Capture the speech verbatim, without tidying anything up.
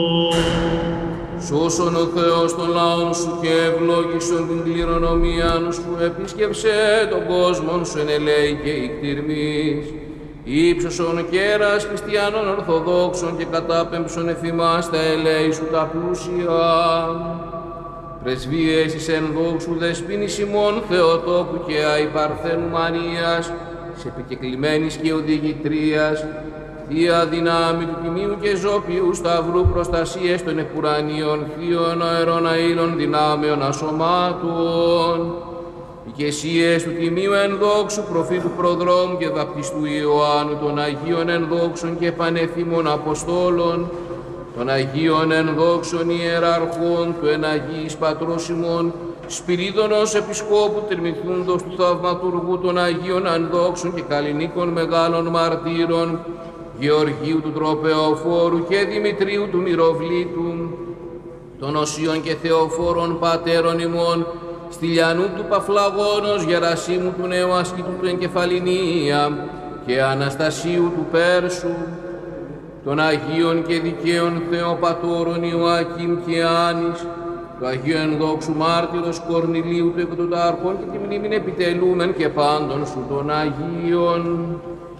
Σώσον ο Θεός των λαών σου και ευλόγησον την κληρονομία σου, επίσκεψε τον κόσμο σου εν ελέη και ικτυρμής. Ήψωσον κέρας χριστιανών ορθοδόξων και κατάπεμψον εφημάς τα ελέη σου τα πλούσια. Πρεσβείες εις εν δόξου δεσποίνης ημών Θεοτόκου και Αϊ Παρθένου Μαρίας, σε επικεκλημένης και οδηγητρίας, Θεία δυνάμει του Τιμίου και Ζώπιου Σταυρού προστασίες των επουρανίων θείων αερών αήλων δυνάμεων ασωμάτων, οικεσίες του Τιμίου εν δόξου προφήτου προδρόμου και βαπτιστού Ιωάννου των Αγίων εν δόξων και πανεθήμων Αποστόλων, των Αγίων εν δόξων Ιεραρχών του εν Αγίης Πατρός ημών, Σπυρίδωνος Επισκόπου Τριμηθούντος του Θαυματουργού των Αγίων εν δόξων και καλλινίκων μεγάλων μαρτύρων, Γεωργίου του Τροπεοφόρου και Δημητρίου του Μυροβλήτου, των Οσίων και Θεοφόρων Πατέρων ημών, Στυλιανού του Παφλαγώνος, Γερασίμου του Νέου Ασκητού του Εγκεφαλινία και Αναστασίου του Πέρσου, των Αγίων και Δικαίων Θεοπατώρων Ιωακήμ και Άνης, του Αγίου Ενδόξου Μάρτυρος Κορνηλίου του Εκδοτάρχων και τη μνήμην επιτελούμεν και πάντων σου των Αγίων.